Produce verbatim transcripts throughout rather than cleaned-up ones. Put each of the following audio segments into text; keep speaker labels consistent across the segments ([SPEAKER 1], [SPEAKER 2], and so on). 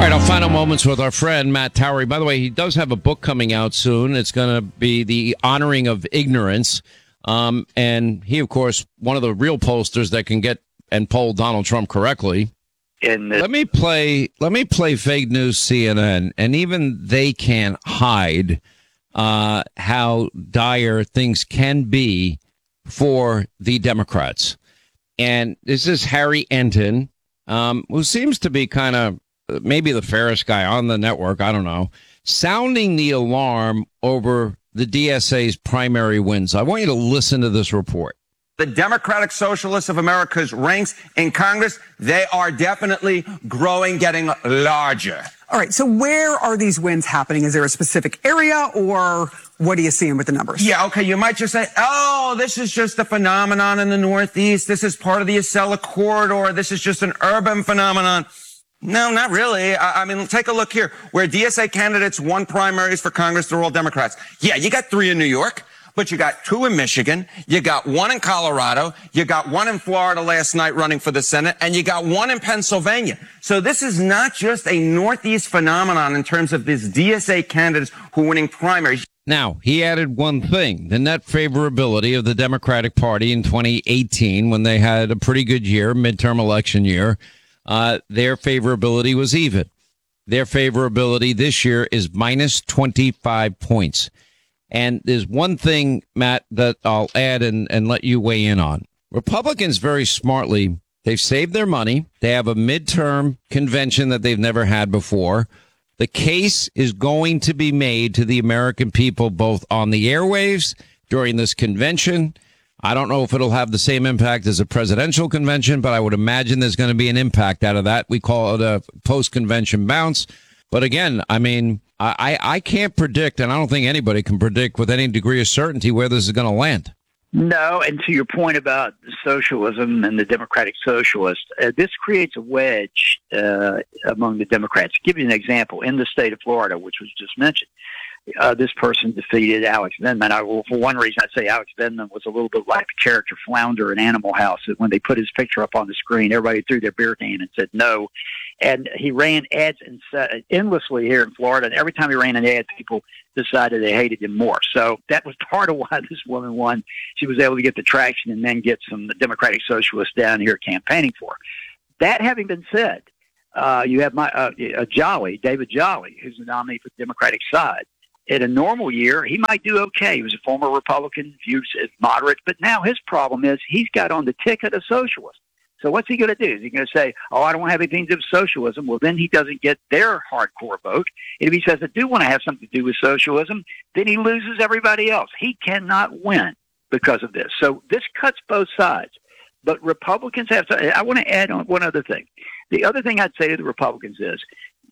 [SPEAKER 1] right, our final moments with our friend Matt Towery. By the way, he does have a book coming out soon. It's going to be The Honoring of Ignorance. Um, and he, of course, one of the real pollsters that can get and poll Donald Trump correctly.
[SPEAKER 2] In the-
[SPEAKER 1] let me play. Let me play fake news C N N, and even they can't hide uh, how dire things can be for the Democrats. And this is Harry Enton, um, who seems to be kind of maybe the fairest guy on the network. I don't know, sounding the alarm over the D S A's primary wins. I want you to listen to this report.
[SPEAKER 3] The Democratic Socialists of America's ranks in Congress, they are definitely growing, getting larger.
[SPEAKER 4] All right. So where are these wins happening? Is there a specific area, or what are you seeing with the numbers?
[SPEAKER 3] Yeah, okay. You might just say, oh, this is just a phenomenon in the Northeast. This is part of the Acela corridor. This is just an urban phenomenon. No, not really. I, I mean, take a look here. Where D S A candidates won primaries for Congress, they're all Democrats. Yeah, you got three in New York, but you got two in Michigan. You got one in Colorado. You got one in Florida last night running for the Senate, and you got one in Pennsylvania. So this is not just a Northeast phenomenon in terms of these D S A candidates who are winning primaries.
[SPEAKER 1] Now, he added one thing, the net favorability of the Democratic Party in twenty eighteen, when they had a pretty good year, midterm election year. Uh, their favorability was even. Their favorability this year is minus twenty-five points. And there's one thing, Matt, that I'll add and, and let you weigh in on. Republicans very smartly, they've saved their money. They have a midterm convention that they've never had before. The case is going to be made to the American people, both on the airwaves during this convention. I don't know if it'll have the same impact as a presidential convention, but I would imagine there's going to be an impact out of that. We call it a post-convention bounce. But again, I mean, I, I can't predict, and I don't think anybody can predict with any degree of certainty where this is going to land.
[SPEAKER 2] No, and to your point about socialism and the Democratic Socialists, uh, this creates a wedge uh, among the Democrats. To give you an example, in the state of Florida, which was just mentioned, Uh, this person defeated Alex Vindman. I, well, for one reason, I'd say Alex Vindman was a little bit like the character Flounder in Animal House. When they put his picture up on the screen, everybody threw their beer can and said no. And he ran ads and endlessly here in Florida. And every time he ran an ad, people decided they hated him more. So that was part of why this woman won. She was able to get the traction and then get some Democratic Socialists down here campaigning for her. That having been said, uh, you have my uh, uh, Jolly, David Jolly, who's the nominee for the Democratic side. In a normal year, he might do okay. He was a former Republican, viewed as moderate, but now his problem is he's got on the ticket of socialist. So what's he going to do? Is he going to say, oh, I don't want to have anything to do with socialism? Well, then he doesn't get their hardcore vote. And if he says, I do want to have something to do with socialism, then he loses everybody else. He cannot win because of this. So this cuts both sides. But Republicans have to, I want to add on one other thing. The other thing I'd say to the Republicans is,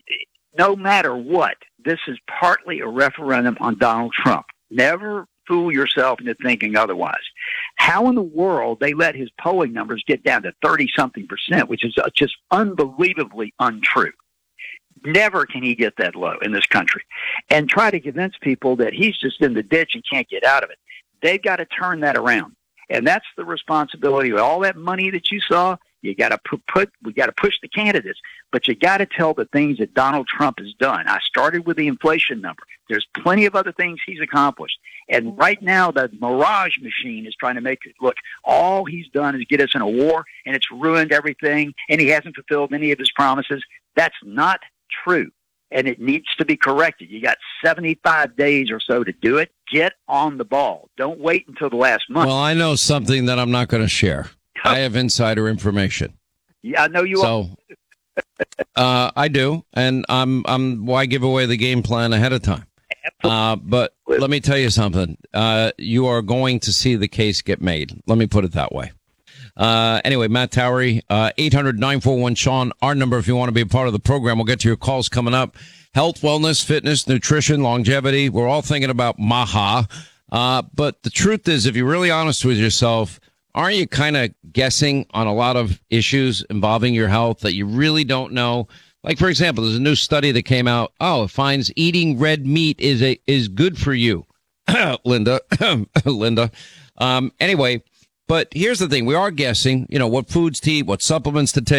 [SPEAKER 2] no matter what, this is partly a referendum on Donald Trump. Never fool yourself into thinking otherwise. How in the world they let his polling numbers get down to thirty-something percent, which is just unbelievably untrue. Never can he get that low in this country. And try to convince people that he's just in the ditch and can't get out of it. They've got to turn that around. And that's the responsibility of all that money that you saw. You got to put, put we got to push the candidates, but you got to tell the things that Donald Trump has done. I started with the inflation number. There's plenty of other things he's accomplished. And right now, the Mirage machine is trying to make it look, all he's done is get us in a war, and it's ruined everything, and he hasn't fulfilled any of his promises. That's not true, and it needs to be corrected. You got seventy-five days or so to do it. Get on the ball. Don't wait until the last month.
[SPEAKER 1] Well, I know something that I'm not going to share. I have insider information.
[SPEAKER 2] Yeah, I know you
[SPEAKER 1] so, uh, I do, and I'm I'm why give away the game plan ahead of time? Uh, but let me tell you something. Uh, you are going to see the case get made. Let me put it that way. Uh, anyway, Matt Towery, uh, eight hundred nine four one Sean, our number if you want to be a part of the program. We'll get to your calls coming up. Health, wellness, fitness, nutrition, longevity. We're all thinking about Maha. Uh, but the truth is, if you're really honest with yourself, aren't you kind of guessing on a lot of issues involving your health that you really don't know? Like, for example, there's a new study that came out. Oh, it finds eating red meat is a is good for you, Linda. Linda. Um, anyway, but here's the thing. We are guessing, you know, what foods to eat, what supplements to take.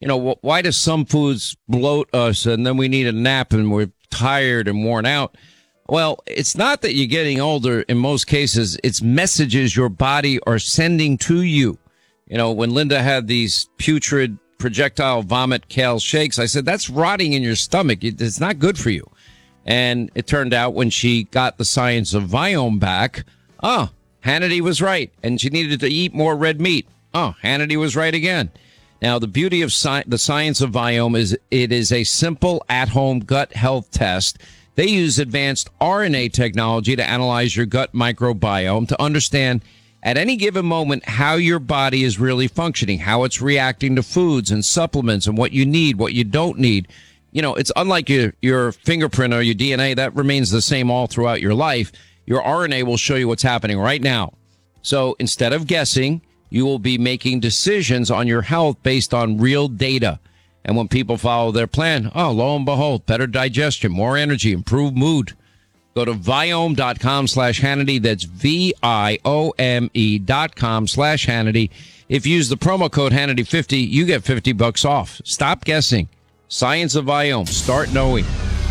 [SPEAKER 1] you know, wh- why do some foods bloat us and then we need a nap and we're tired and worn out? Well, it's not that you're getting older in most cases. It's messages your body are sending to you. You know, when Linda had these putrid projectile vomit kale shakes, I said, that's rotting in your stomach. It's not good for you. And it turned out when she got the science of Viome back, oh, Hannity was right. And she needed to eat more red meat. Oh, Hannity was right again. Now, the beauty of sci- the science of Viome is it is a simple at-home gut health test. They use advanced R N A technology to analyze your gut microbiome to understand at any given moment how your body is really functioning, how it's reacting to foods and supplements and what you need, what you don't need. You know, it's unlike your, your fingerprint or your D N A. That remains the same all throughout your life. Your R N A will show you what's happening right now. So instead of guessing, you will be making decisions on your health based on real data. And when people follow their plan, oh, lo and behold, better digestion, more energy, improved mood. Go to Viome.com slash Hannity. That's V I O M E dot com slash Hannity. If you use the promo code Hannity fifty, you get fifty bucks off. Stop guessing. Science of Viome. Start knowing.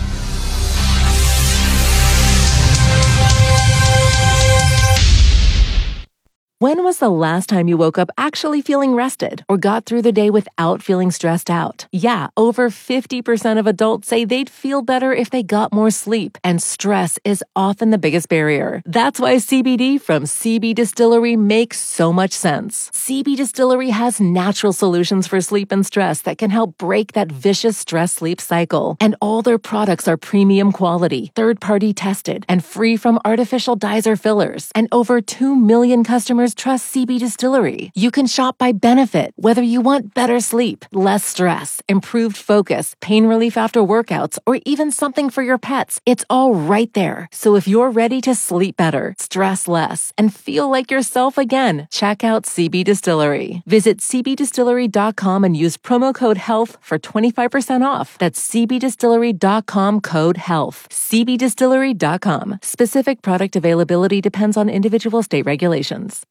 [SPEAKER 5] When was the last time you woke up actually feeling rested or got through the day without feeling stressed out? Yeah, over fifty percent of adults say they'd feel better if they got more sleep, and stress is often the biggest barrier. That's why C B D from C B Distillery makes so much sense. C B Distillery has natural solutions for sleep and stress that can help break that vicious stress-sleep cycle. And all their products are premium quality, third-party tested, and free from artificial dyes or fillers. And over two million customers trust C B Distillery. You can shop by benefit, whether you want better sleep, less stress, improved focus, pain relief after workouts, or even something for your pets. It's all right there. So if you're ready to sleep better, stress less, and feel like yourself again, check out C B Distillery. Visit C B distillery dot com and use promo code HEALTH for twenty-five percent off. That's C B distillery dot com code HEALTH. C B distillery dot com. Specific product availability depends on individual state regulations.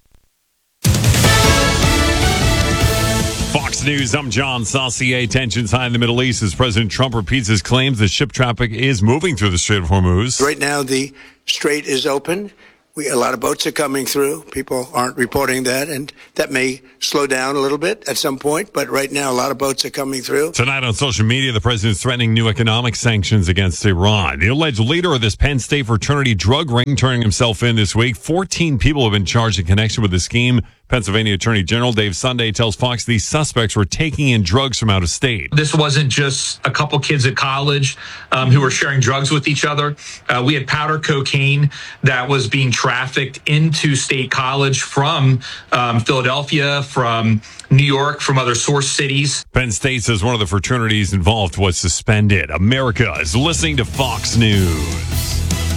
[SPEAKER 6] Fox News, I'm John Saucier. Tensions high in the Middle East as President Trump repeats his claims that ship traffic is moving through the Strait of Hormuz.
[SPEAKER 7] Right now, the strait is open. We, a lot of boats are coming through. People aren't reporting that, and that may slow down a little bit at some point. But right now, a lot of boats are coming through.
[SPEAKER 6] Tonight on social media, the president is threatening new economic sanctions against Iran. The alleged leader of this Penn State fraternity drug ring turning himself in this week. fourteen people have been charged in connection with the scheme. Pennsylvania Attorney General Dave Sunday tells Fox these suspects were taking in drugs from out of state.
[SPEAKER 8] This wasn't just a couple kids at college um, who were sharing drugs with each other. Uh, we had powder cocaine that was being trafficked into State College from um, Philadelphia, from New York, from other source cities.
[SPEAKER 6] Penn State says one of the fraternities involved was suspended. America is listening to Fox News.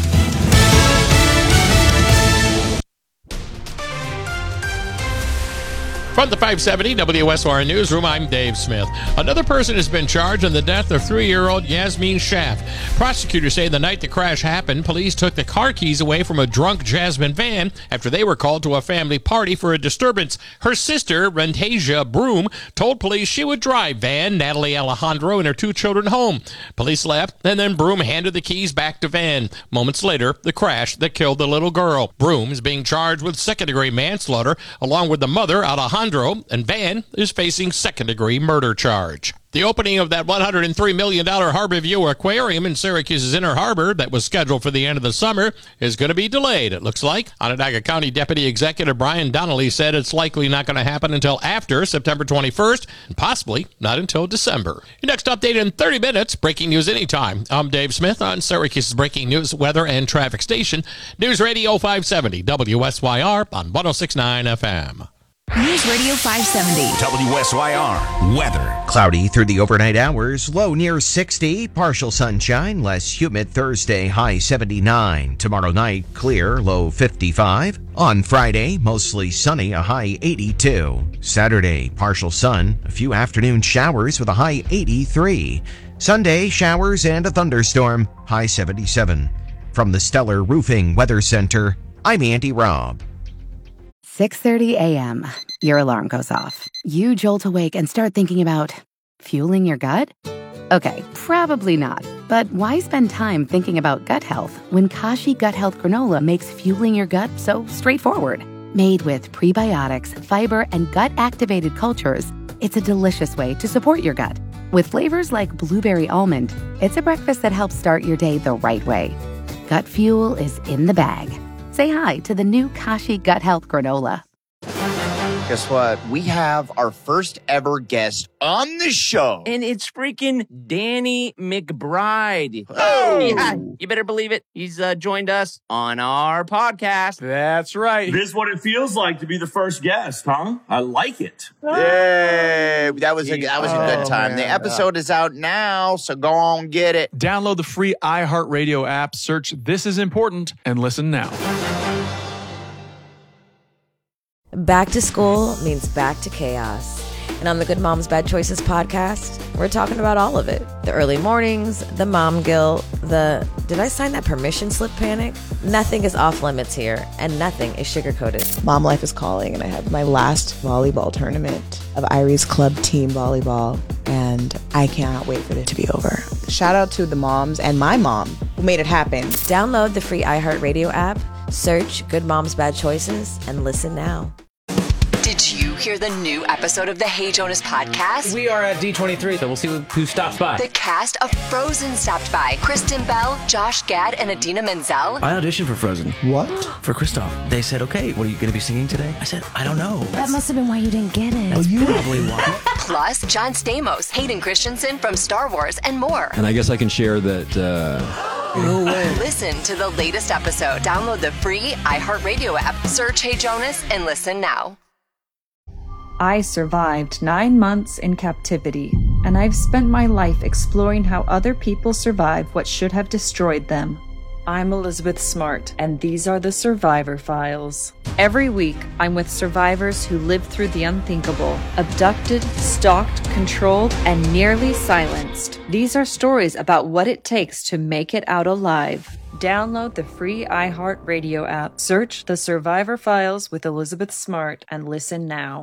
[SPEAKER 9] From the five seventy W S R Newsroom, I'm Dave Smith. Another person has been charged in the death of three-year-old Yasmin Schaff. Prosecutors say the night the crash happened, police took the car keys away from a drunk Jasmine Van after they were called to a family party for a disturbance. Her sister, Rentasia Broom, told police she would drive Van, Natalie Alejandro, and her two children home. Police left, and then Broom handed the keys back to Van. Moments later, the crash that killed the little girl. Broom is being charged with second-degree manslaughter, along with the mother, Alejandro, and Van is facing second-degree murder charge. The opening of that one hundred three million dollars Harborview Aquarium in Syracuse's Inner Harbor that was scheduled for the end of the summer is going to be delayed, it looks like. Onondaga County Deputy Executive Brian Donnelly said it's likely not going to happen until after September twenty-first, and possibly not until December. Your next update in thirty minutes, breaking news anytime. I'm Dave Smith on Syracuse's breaking news, weather, and traffic station, News Radio five seventy W S Y R on one oh six point nine F M.
[SPEAKER 10] News Radio five seventy.
[SPEAKER 11] W S Y R. Weather. Cloudy through the overnight hours. Low near sixty. Partial sunshine. Less humid Thursday. High seventy-nine. Tomorrow night, clear. Low fifty-five. On Friday, mostly sunny. A high eighty-two. Saturday, partial sun. A few afternoon showers with a high eighty-three. Sunday, showers and a thunderstorm. High seventy-seven. From the Stellar Roofing Weather Center, I'm Andy Robb.
[SPEAKER 12] six thirty a.m., your alarm goes off. You jolt awake and start thinking about fueling your gut? Okay, probably not. But why spend time thinking about gut health when Kashi Gut Health Granola makes fueling your gut so straightforward? Made with prebiotics, fiber, and gut-activated cultures, it's a delicious way to support your gut. With flavors like blueberry almond, it's a breakfast that helps start your day the right way. Gut fuel is in the bag. Say hi to the new Kashi Gut Health Granola.
[SPEAKER 13] Guess what? We have our first ever guest on the show.
[SPEAKER 14] And it's freaking Danny McBride.
[SPEAKER 13] Oh!
[SPEAKER 14] Yeah, you better believe it. He's uh, joined us on our podcast.
[SPEAKER 15] That's right. This is what it feels like to be the first guest, huh? I like it.
[SPEAKER 13] Yay! That was a, that was a good
[SPEAKER 15] Oh,
[SPEAKER 13] time.
[SPEAKER 15] man.
[SPEAKER 13] The episode is out now, so go on get it.
[SPEAKER 15] Download the free iHeartRadio app, search This Is Important, and listen now.
[SPEAKER 16] Back to school means back to chaos. And on the Good Moms Bad Choices podcast, we're talking about all of it. The early mornings, the mom guilt, the did I sign that permission slip panic? Nothing is off limits here, and nothing is sugar-coated.
[SPEAKER 17] Mom life is calling, and I have my last volleyball tournament of Irie's club team volleyball, and I cannot wait for it to be over. Shout out to the moms and my mom who made it happen.
[SPEAKER 16] Download the free iHeartRadio app, search Good Moms Bad Choices, and listen now.
[SPEAKER 18] Did you hear the new episode of the Hey Jonas podcast?
[SPEAKER 19] We are at D twenty-three, so we'll see who stops by.
[SPEAKER 18] The cast of Frozen stopped by. Kristen Bell, Josh Gad, and Adina Menzel.
[SPEAKER 19] I auditioned for Frozen.
[SPEAKER 17] What?
[SPEAKER 19] For Kristoff. They said, okay, what are you going to be singing today? I said, I don't know.
[SPEAKER 16] That must have been why you didn't get it.
[SPEAKER 19] That's probably why.
[SPEAKER 18] Plus, John Stamos, Hayden Christensen from Star Wars, and more.
[SPEAKER 20] And I guess I can share that... Uh...
[SPEAKER 18] No way. Listen to the latest episode. Download the free iHeartRadio app. Search Hey Jonas and listen now.
[SPEAKER 21] I survived nine months in captivity, and I've spent my life exploring how other people survive what should have destroyed them. I'm Elizabeth Smart, and these are the Survivor Files. Every week, I'm with survivors who lived through the unthinkable, abducted, stalked, controlled, and nearly silenced. These are stories about what it takes to make it out alive. Download the free iHeartRadio app, search The Survivor Files with Elizabeth Smart, and listen now.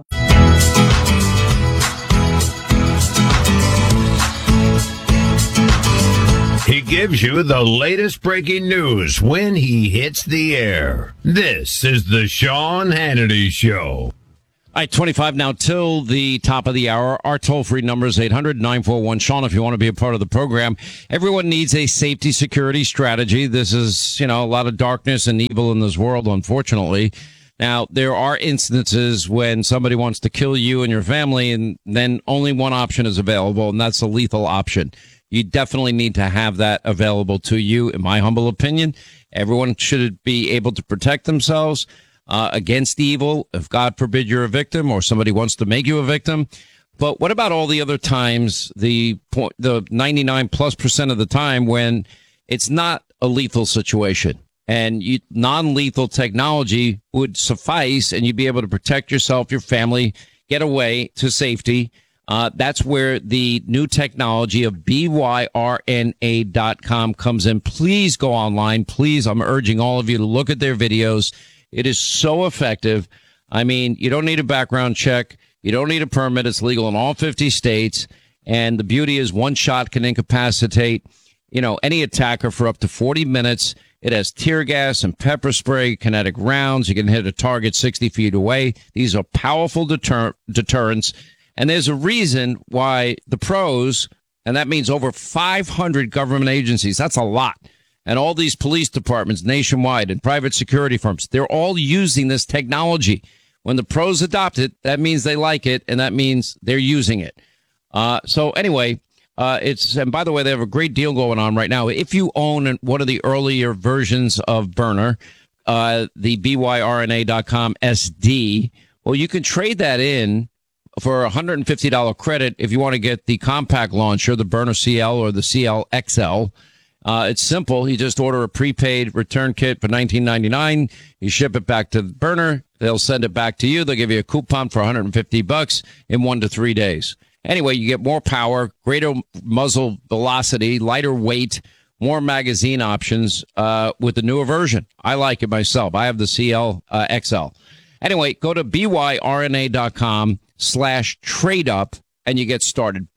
[SPEAKER 22] He gives you the latest breaking news when he hits the air. This is the Sean Hannity Show.
[SPEAKER 1] All right, twenty-five now till the top of the hour. Our toll-free number is eight hundred nine four one Sean if you want to be a part of the program. Everyone needs a safety security strategy. This is, you know, a lot of darkness and evil in this world, unfortunately. Now, there are instances when somebody wants to kill you and your family, and then only one option is available, and that's a lethal option. You definitely need to have that available to you, in my humble opinion. Everyone should be able to protect themselves uh, against evil, if God forbid you're a victim or somebody wants to make you a victim. But what about all the other times, the point, the ninety-nine plus percent of the time when it's not a lethal situation and you, non-lethal technology would suffice and you'd be able to protect yourself, your family, get away to safety? Uh, that's where the new technology of B Y R N A dot com comes in. Please go online. Please, I'm urging all of you to look at their videos. It is so effective. I mean, you don't need a background check. You don't need a permit. It's legal in all fifty states. And the beauty is one shot can incapacitate, you know, any attacker for up to forty minutes. It has tear gas and pepper spray, kinetic rounds. You can hit a target sixty feet away. These are powerful deter- deterrents. And there's a reason why the pros, and that means over five hundred government agencies, that's a lot, and all these police departments nationwide and private security firms, they're all using this technology. When the pros adopt it, that means they like it, and that means they're using it. Uh, so anyway, uh, it's, and by the way, they have a great deal going on right now. If you own one of the earlier versions of Burner, uh, the B Y R N A dot com S D, well, you can trade that in for a one hundred fifty dollars credit if you want to get the compact launcher, the Burner C L or the C L X L. Uh, it's simple. You just order a prepaid return kit for nineteen ninety-nine. You ship it back to the Burner. They'll send it back to you. They'll give you a coupon for one hundred fifty bucks in one to three days. Anyway, you get more power, greater muzzle velocity, lighter weight, more magazine options uh, with the newer version. I like it myself. I have the C L uh, X L. Anyway, go to byrna.com slash trade up and you get started.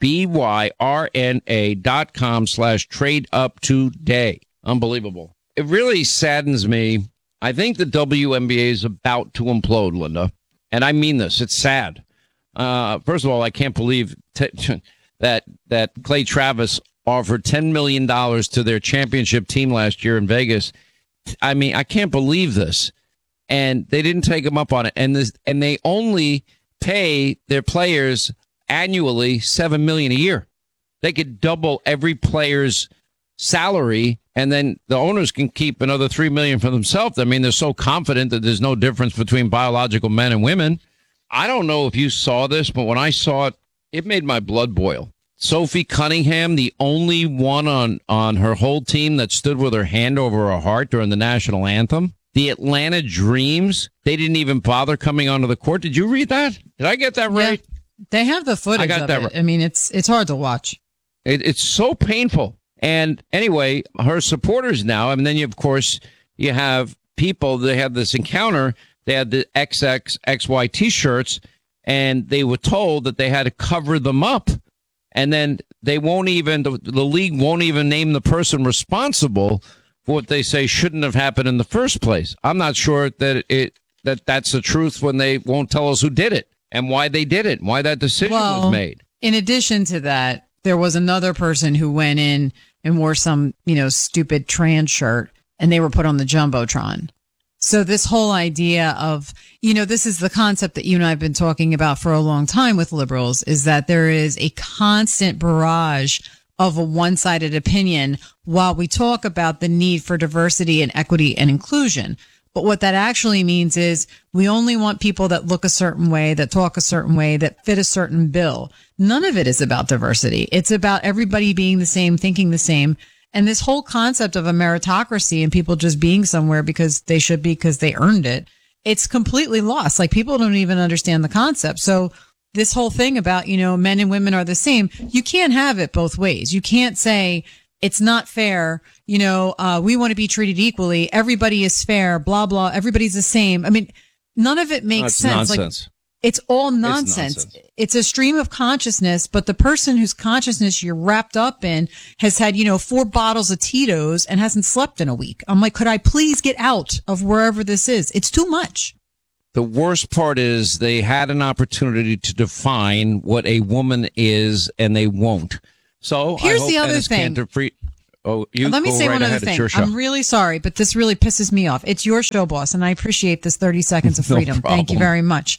[SPEAKER 1] byrna.com slash trade up today. Unbelievable. It really saddens me. I think the W N B A is about to implode, Linda. And I mean this. It's sad. Uh, first of all, I can't believe t- that that Clay Travis offered ten million dollars to their championship team last year in Vegas. I mean, I can't believe this. And they didn't take him up on it. And this, and they only pay their players annually seven million dollars a year. They could double every player's salary, and then the owners can keep another three million dollars for themselves. I mean, they're so confident that there's no difference between biological men and women. I don't know if you saw this, but when I saw it, it made my blood boil. Sophie Cunningham, the only one on, on her whole team that stood with her hand over her heart during the national anthem. The Atlanta Dreams, they didn't even bother coming onto the court. Did you read that? Did I get that right?
[SPEAKER 3] Yeah, they have the footage
[SPEAKER 1] I got
[SPEAKER 3] of
[SPEAKER 1] that
[SPEAKER 3] it.
[SPEAKER 1] right.
[SPEAKER 3] I mean, it's it's hard to watch.
[SPEAKER 1] It, it's so painful. And anyway, her supporters now, and then you, of course, you have people, they have this encounter. They had the X X X Y T-shirts, and they were told that they had to cover them up. And then they won't even, the, the league won't even name the person responsible for what they say shouldn't have happened in the first place. I'm not sure that it that that's the truth when they won't tell us who did it and why they did it, why that decision
[SPEAKER 3] well,
[SPEAKER 1] was made.
[SPEAKER 3] In addition to that, there was another person who went in and wore some, you know, stupid trans shirt, and they were put on the Jumbotron. So this whole idea of, you know, this is the concept that you and I have been talking about for a long time with liberals, is that there is a constant barrage of a one-sided opinion while we talk about the need for diversity and equity and inclusion. But what that actually means is we only want people that look a certain way, that talk a certain way, that fit a certain bill. None of it is about diversity. It's about everybody being the same, thinking the same. And this whole concept of a meritocracy and people just being somewhere because they should be, because they earned it, it's completely lost. Like, people don't even understand the concept. So this whole thing about, you know, men and women are the same, you can't have it both ways. You can't say it's not fair. You know, uh, we want to be treated equally. Everybody is fair, blah, blah. Everybody's the same. I mean, none of it makes
[SPEAKER 1] That's
[SPEAKER 3] sense.
[SPEAKER 1] nonsense.
[SPEAKER 3] Like, it's all nonsense.
[SPEAKER 1] It's nonsense.
[SPEAKER 3] It's a stream of consciousness, but the person whose consciousness you're wrapped up in has had, you know, four bottles of Tito's and hasn't slept in a week. I'm like, could I please get out of wherever this is? It's too much.
[SPEAKER 1] The worst part is they had an opportunity to define what a woman is, and they won't. So
[SPEAKER 3] Here's
[SPEAKER 1] I hope
[SPEAKER 3] the other
[SPEAKER 1] Ennis
[SPEAKER 3] thing.
[SPEAKER 1] Cantor free- oh, you
[SPEAKER 3] Let me
[SPEAKER 1] go
[SPEAKER 3] say
[SPEAKER 1] right
[SPEAKER 3] one other
[SPEAKER 1] ahead. It's
[SPEAKER 3] thing.
[SPEAKER 1] your show.
[SPEAKER 3] I'm really sorry, but this really pisses me off. It's your show, boss, and I appreciate this thirty seconds of
[SPEAKER 1] No
[SPEAKER 3] freedom. Thank you
[SPEAKER 1] problem.
[SPEAKER 3] very much.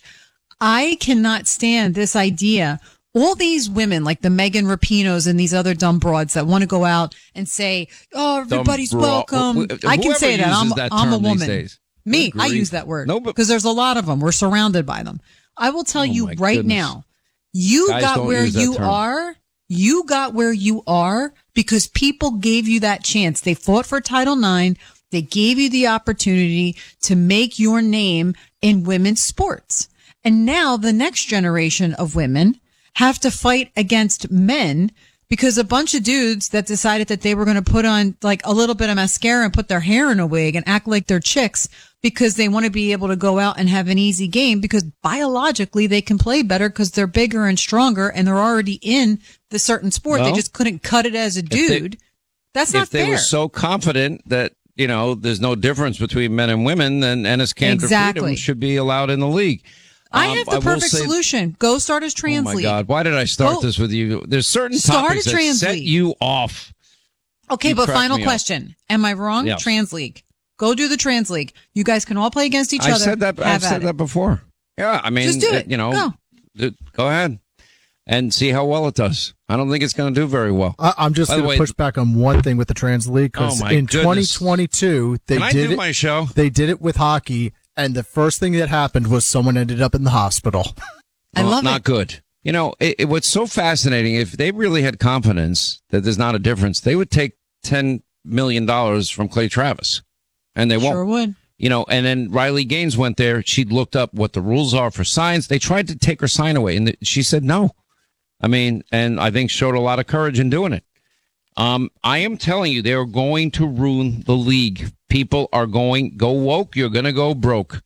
[SPEAKER 3] I cannot stand this idea. All these women, like the Megan Rapinos and these other dumb broads that want to go out and say, "Oh, everybody's
[SPEAKER 1] Dumb broad-
[SPEAKER 3] welcome."
[SPEAKER 1] wh- wh-
[SPEAKER 3] I can say
[SPEAKER 1] whoever
[SPEAKER 3] that. I'm,
[SPEAKER 1] uses that
[SPEAKER 3] I'm a
[SPEAKER 1] term these
[SPEAKER 3] woman.
[SPEAKER 1] days.
[SPEAKER 3] Me,
[SPEAKER 1] Good
[SPEAKER 3] I
[SPEAKER 1] grief.
[SPEAKER 3] use that word
[SPEAKER 1] No, but-
[SPEAKER 3] because there's a lot of them. We're surrounded by them. I will tell
[SPEAKER 1] Oh,
[SPEAKER 3] you
[SPEAKER 1] my
[SPEAKER 3] right
[SPEAKER 1] goodness.
[SPEAKER 3] now, you
[SPEAKER 1] Guys
[SPEAKER 3] got
[SPEAKER 1] don't
[SPEAKER 3] where
[SPEAKER 1] use that
[SPEAKER 3] you
[SPEAKER 1] term.
[SPEAKER 3] are. You got where you are because people gave you that chance. They fought for Title nine. They gave you the opportunity to make your name in women's sports. And now the next generation of women have to fight against men because a bunch of dudes that decided that they were going to put on like a little bit of mascara and put their hair in a wig and act like they're chicks because they want to be able to go out and have an easy game because biologically they can play better because they're bigger and stronger and they're already in the certain sport.
[SPEAKER 1] Well,
[SPEAKER 3] they just couldn't cut it as a dude.
[SPEAKER 1] they-
[SPEAKER 3] That's not
[SPEAKER 1] if they
[SPEAKER 3] fair.
[SPEAKER 1] were so confident that, you know, there's no difference between men and women, then Ennis Cantor
[SPEAKER 3] Exactly.
[SPEAKER 1] Freedom should be allowed in the league.
[SPEAKER 3] I
[SPEAKER 1] Um,
[SPEAKER 3] have the
[SPEAKER 1] will
[SPEAKER 3] perfect
[SPEAKER 1] say-
[SPEAKER 3] solution. Go start as trans
[SPEAKER 1] Oh my
[SPEAKER 3] league.
[SPEAKER 1] God! Why did I start
[SPEAKER 3] Go-
[SPEAKER 1] this with you? There's certain
[SPEAKER 3] Start
[SPEAKER 1] topics
[SPEAKER 3] a
[SPEAKER 1] that
[SPEAKER 3] trans
[SPEAKER 1] set
[SPEAKER 3] league.
[SPEAKER 1] you off.
[SPEAKER 3] Okay,
[SPEAKER 1] You
[SPEAKER 3] but
[SPEAKER 1] crack
[SPEAKER 3] final
[SPEAKER 1] me up.
[SPEAKER 3] question. Am I wrong?
[SPEAKER 1] Yes.
[SPEAKER 3] Trans league. Go do the trans league. You guys can all play against each
[SPEAKER 1] I
[SPEAKER 3] other.
[SPEAKER 1] said that. I've
[SPEAKER 3] Have at
[SPEAKER 1] said
[SPEAKER 3] it.
[SPEAKER 1] that before. Yeah, I mean,
[SPEAKER 3] Just do
[SPEAKER 1] uh,
[SPEAKER 3] it.
[SPEAKER 1] You know,
[SPEAKER 3] Go.
[SPEAKER 1] th- go ahead and see how well it does. I don't think it's going to do very well.
[SPEAKER 4] I, I'm just
[SPEAKER 1] By the
[SPEAKER 4] going
[SPEAKER 1] way-
[SPEAKER 4] to push back on one thing with the trans league because
[SPEAKER 1] Oh, my
[SPEAKER 4] in
[SPEAKER 1] goodness.
[SPEAKER 4] twenty twenty-two they
[SPEAKER 1] Can I
[SPEAKER 4] did
[SPEAKER 1] do
[SPEAKER 4] it.
[SPEAKER 1] my show?
[SPEAKER 4] They did it with hockey, and the first thing that happened was someone ended up in the hospital.
[SPEAKER 3] I
[SPEAKER 1] Well,
[SPEAKER 3] love
[SPEAKER 1] not
[SPEAKER 3] it.
[SPEAKER 1] good. You know, it, it, what's so fascinating, if they really had confidence that there's not a difference, they would take ten million dollars from Clay Travis. And they won't.
[SPEAKER 3] Sure would.
[SPEAKER 1] You know, and then Riley Gaines went there. She looked up what the rules are for signs. They tried to take her sign away, and she said no. I mean, and I think showed a lot of courage in doing it. Um, I am telling you, they are going to ruin the league. People are going, go woke, you're going to go broke.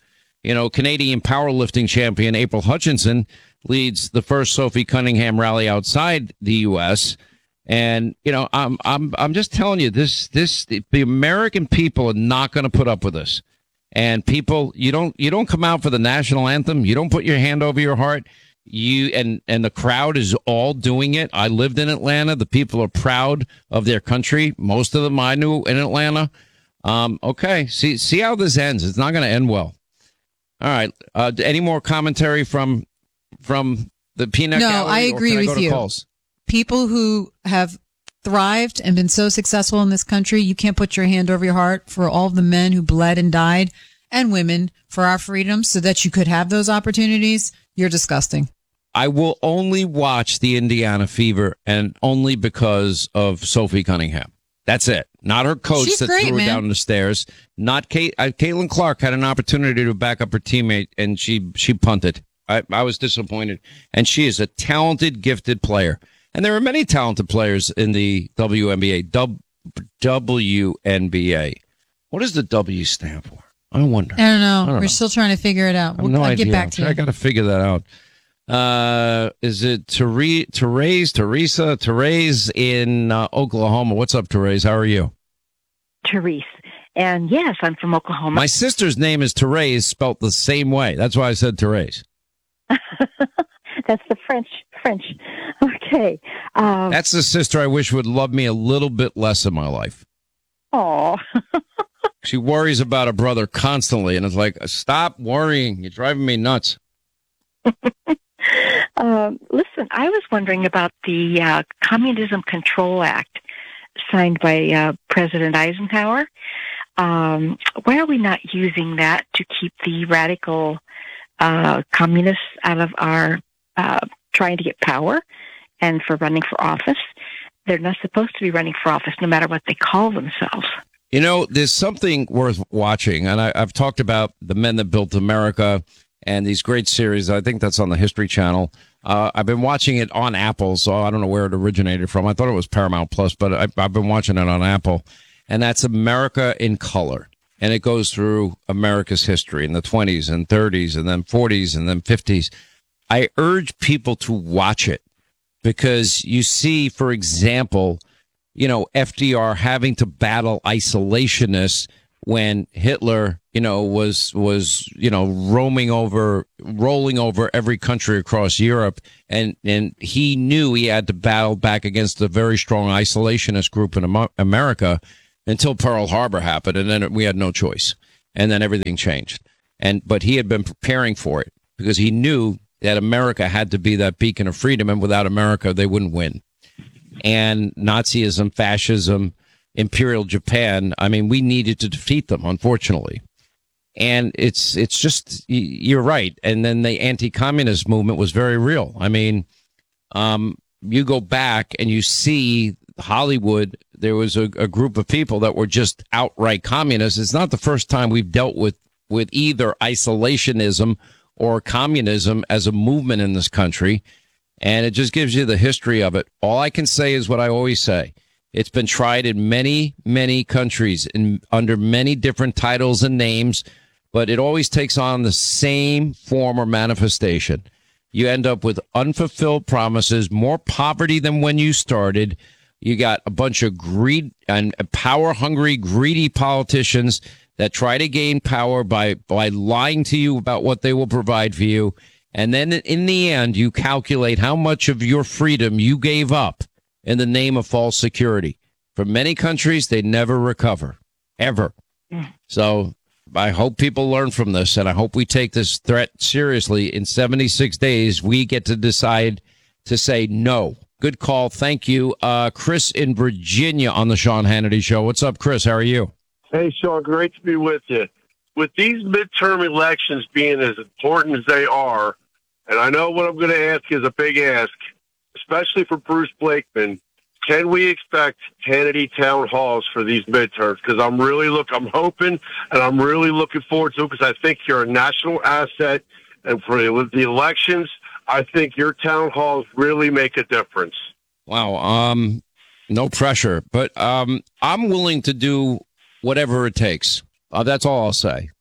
[SPEAKER 1] You know, Canadian powerlifting champion April Hutchinson leads the first Sophie Cunningham rally outside the U S. And, you know, I'm I'm I'm just telling you, this this the, the American people are not going to put up with this. And people, you don't you don't come out for the national anthem. You don't put your hand over your heart. You and and the crowd is all doing it. I lived in Atlanta. The people are proud of their country. Most of them I knew in Atlanta. Um, okay, see see how this ends. It's not going to end well. All right. Uh, any more commentary from from the peanut
[SPEAKER 3] No,
[SPEAKER 1] gallery,
[SPEAKER 3] I agree
[SPEAKER 1] or can I
[SPEAKER 3] with
[SPEAKER 1] go to
[SPEAKER 3] you.
[SPEAKER 1] calls?
[SPEAKER 3] People who have thrived and been so successful in this country, you can't put your hand over your heart for all the men who bled and died and women for our freedom so that you could have those opportunities. You're disgusting.
[SPEAKER 1] I will only watch the Indiana Fever, and only because of Sophie Cunningham. That's it. Not her coach
[SPEAKER 3] She's
[SPEAKER 1] that
[SPEAKER 3] great,
[SPEAKER 1] threw her
[SPEAKER 3] man.
[SPEAKER 1] down the stairs. Not Kate. Uh, Caitlin Clark had an opportunity to back up her teammate, and she she punted. I, I was disappointed. And she is a talented, gifted player. And there are many talented players in the W N B A. W, W N B A. What does the W stand for? I wonder.
[SPEAKER 3] I don't know.
[SPEAKER 1] I don't
[SPEAKER 3] We're
[SPEAKER 1] know.
[SPEAKER 3] still trying to figure it out.
[SPEAKER 1] I have
[SPEAKER 3] We'll
[SPEAKER 1] no
[SPEAKER 3] I'll
[SPEAKER 1] idea.
[SPEAKER 3] get back to
[SPEAKER 1] I
[SPEAKER 3] you.
[SPEAKER 1] got to figure that out. Uh, is it Therese, Therese, Teresa, Therese in uh, Oklahoma? What's up, Therese? How are you?
[SPEAKER 2] Therese. And yes, I'm from Oklahoma.
[SPEAKER 1] My sister's name is Therese, spelt the same way. That's why I said Therese.
[SPEAKER 2] That's the French. French. Okay. Um,
[SPEAKER 1] That's the sister I wish would love me a little bit less in my life.
[SPEAKER 2] Oh.
[SPEAKER 1] She worries about her brother constantly, and it's like, stop worrying. You're driving me nuts.
[SPEAKER 2] um, listen, I was wondering about the uh, Communism Control Act signed by uh, President Eisenhower. Um, why are we not using that to keep the radical uh, communists out of our uh, trying to get power and for running for office? They're not supposed to be running for office no matter what they call themselves.
[SPEAKER 1] You know, there's something worth watching, and I, I've talked about The Men That Built America and these great series. I think that's on the History Channel. Uh, I've been watching it on Apple, so I don't know where it originated from. I thought it was Paramount Plus, but I, I've been watching it on Apple, and that's America in Color. And it goes through America's history in the twenties and thirties and then forties and then fifties. I urge people to watch it because you see, for example, you know, F D R having to battle isolationists when Hitler, you know, was, was, you know, roaming over, rolling over every country across Europe. And, and he knew he had to battle back against a very strong isolationist group in Am- America until Pearl Harbor happened. And then we had no choice. And then everything changed. And, but he had been preparing for it because he knew that America had to be that beacon of freedom. And without America, they wouldn't win. And Nazism, fascism, Imperial Japan, I mean, we needed to defeat them, unfortunately. And it's it's just, you're right. And then the anti-communist movement was very real. I mean, um, you go back and you see Hollywood, there was a, a group of people that were just outright communists. It's not the first time we've dealt with, with either isolationism or communism as a movement in this country. And it just gives you the history of it. All I can say is what I always say. It's been tried in many, many countries in under many different titles and names, but it always takes on the same form or manifestation. You end up with unfulfilled promises, more poverty than when you started. You got a bunch of greed and power-hungry, greedy politicians that try to gain power by, by lying to you about what they will provide for you. And then in the end, you calculate how much of your freedom you gave up in the name of false security. For many countries, they never recover, ever. So I hope people learn from this, and I hope we take this threat seriously. In seventy-six days, we get to decide to say no. Good call. Thank you. Uh, Chris in Virginia on the Sean Hannity Show. What's up, Chris? How are you?
[SPEAKER 5] Hey, Sean, great to be with you. With these midterm elections being as important as they are, and I know what I'm going to ask is a big ask, especially for Bruce Blakeman, can we expect Hannity town halls for these midterms? Because I'm really look, I'm hoping, and I'm really looking forward to it because I think you're a national asset, and for the elections, I think your town halls really make a difference.
[SPEAKER 1] Wow. Um, no pressure, but um, I'm willing to do whatever it takes. Uh, that's all I'll say.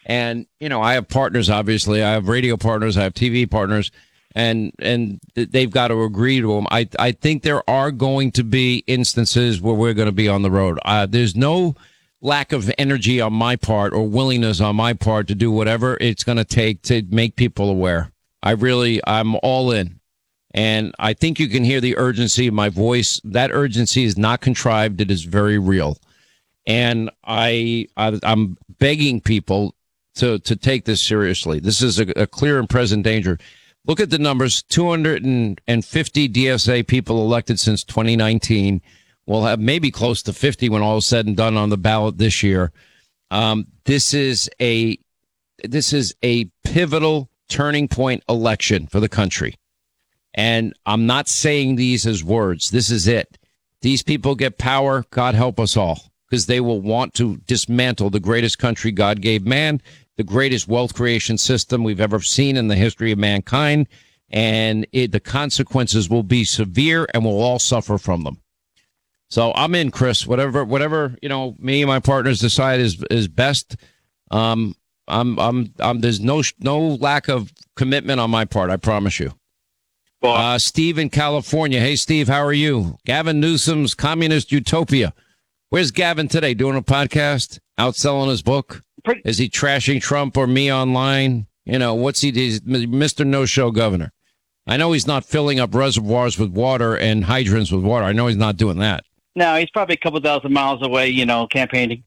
[SPEAKER 1] And, you know, I have partners, obviously. I have radio partners. I have T V partners. And and they've got to agree to them. I, I think there are going to be instances where we're going to be on the road. Uh, there's no lack of energy on my part or willingness on my part to do whatever it's going to take to make people aware. I really, I'm all in. And I think you can hear the urgency in my voice. That urgency is not contrived. It is very real. And I, I I'm begging people to, to take this seriously. This is a, a clear and present danger. Look at the numbers, two hundred fifty D S A people elected since twenty nineteen. We'll have maybe close to fifty when all is said and done on the ballot this year. Um, this is a this is a pivotal turning point election for the country. And I'm not saying these as words. This is it. These people get power, God help us all, because they will want to dismantle the greatest country God gave man, the greatest wealth creation system we've ever seen in the history of mankind. And it, the consequences will be severe and we'll all suffer from them. So I'm in, Chris, whatever, whatever, you know, me and my partners decide is, is best. Um, I'm, I'm, I'm, there's no, no lack of commitment on my part. I promise you. Uh, Steve in California. Hey, Steve, how are you? Gavin Newsom's Communist Utopia. Where's Gavin today? Doing a podcast? Out selling his book? Is he trashing Trump or me online? You know, what's he? He's Mister No-Show Governor. I know he's not filling up reservoirs with water and hydrants with water. I know he's not doing that.
[SPEAKER 7] No, he's probably a couple thousand miles away, you know, campaigning.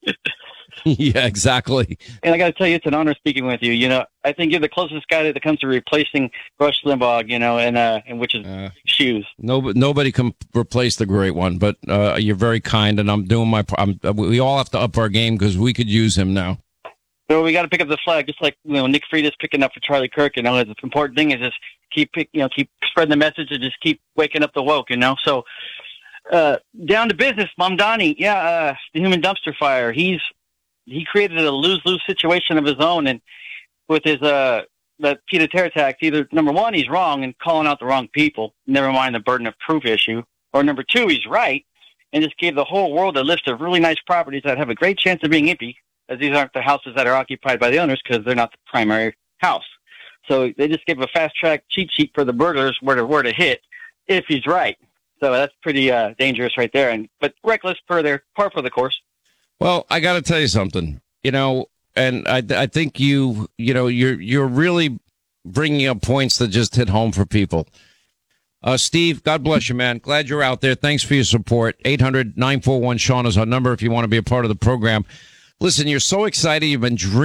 [SPEAKER 1] Yeah, exactly.
[SPEAKER 7] And I got to tell you, it's an honor speaking with you. You know, I think you're the closest guy that comes to replacing Rush Limbaugh, you know, and uh, and which is uh, shoes.
[SPEAKER 1] No, nobody can replace the great one, but uh, you're very kind, and I'm doing my. I'm, we all have to up our game because we could use him now.
[SPEAKER 7] So we got to pick up the flag, just like you know Nick Freida's picking up for Charlie Kirk. You know, the important thing is just keep you know keep spreading the message and just keep waking up the woke. You know, so uh, down to business, Mamdani. Yeah, uh, the human dumpster fire. He's He created a lose-lose situation of his own, and with his uh, that Peter Terra tax, either number one, he's wrong and calling out the wrong people, never mind the burden of proof issue, or number two, he's right and just gave the whole world a list of really nice properties that have a great chance of being empty, as these aren't the houses that are occupied by the owners because they're not the primary house. So they just gave a fast-track cheat sheet for the burglars where to where to hit if he's right. So that's pretty uh, dangerous right there, and but reckless per their par for the course.
[SPEAKER 1] Well, I got to tell you something, you know, and I, I think you, you know, you're, you're really bringing up points that just hit home for people. Uh, Steve, God bless you, man. Glad you're out there. Thanks for your support. eight hundred nine four one Sean is our number if you want to be a part of the program. Listen, you're so excited. You've been dreaming.